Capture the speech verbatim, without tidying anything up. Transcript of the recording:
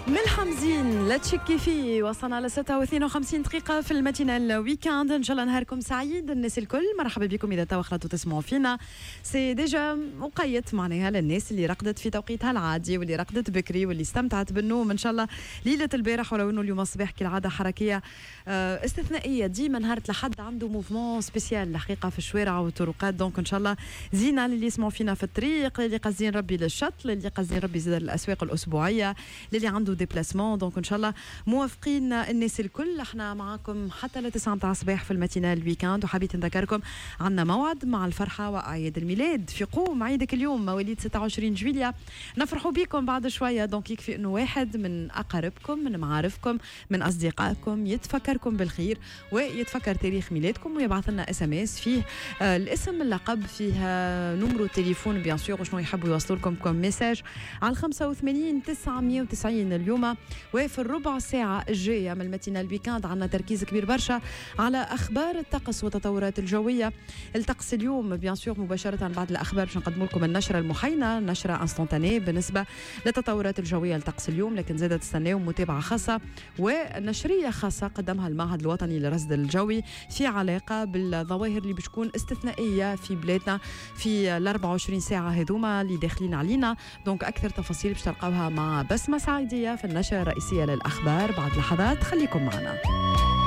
من حمزين لا تشكي فيه. وصلنا على ستة واثنين وخمسين دقيقة في الماتينال ويكاند. إن شاء الله نهاركم سعيد الناس الكل. مرحبا بكم إذا توخلتوا تسمعوا فينا. سي ديجا مقيد معناها للناس اللي رقدت في توقيتها العادي واللي رقدت بكري واللي استمتعت بالنوم إن شاء الله ليلة البارح، ولو إنه اليوم الصباح كالعادة حركية استثنائية. ديما نهار لحد عنده موفمون سبيسيال الحقيقة في الشوارع والطرقات. دونك إن شاء الله زينة اللي يسمعوا فينا في الطريق، اللي قاصدين ربي للشط، اللي قاصدين ربي زاد الأسواق الأسبوعية، اللي عنده ديبلاسمون. دونك ان شاء الله موافقين الناس الكل. احنا معاكم حتى لتسعة متاع الصباح في الماتينال ويكاند. وحبيت نذكركم عندنا موعد مع الفرحه واعياد الميلاد. في قوم عيدك اليوم مواليد ستة وعشرين جويليا، نفرحوا بكم بعد شويه. دونك يكفي انه واحد من اقاربكم من معارفكم من اصدقائكم يتفكركم بالخير ويتفكر تاريخ ميلادكم ويبعث لنا اس ام اس فيه آه الاسم اللقب، فيها نمرو التليفون بيان سور وشنو يحبوا يوصلوا لكم كم ميساج على خمسة وثمانين تسعمية وتسعين. اليوم وفي الربع ساعة الجاية من الماتينال ويكاند عنا تركيز كبير برشا على أخبار الطقس والتطورات الجوية. الطقس اليوم بيان سور مباشرة بعد الأخبار باش نقدموا لكم النشرة المحينة، نشرة انستونتانية بالنسبة للتطورات الجوية للطقس اليوم، لكن زادة تستناو متابعة خاصة ونشرية خاصة قدمها المعهد الوطني للرصد الجوي في علاقة بالظواهر اللي بتكون استثنائية في بلادنا في ال أربعة وعشرين ساعة هذوما اللي داخلين علينا. دونك أكثر تفاصيل باش تلقاوها مع بسمة سعيدية في النشرة الرئيسية للأخبار بعد لحظات. خليكم معنا.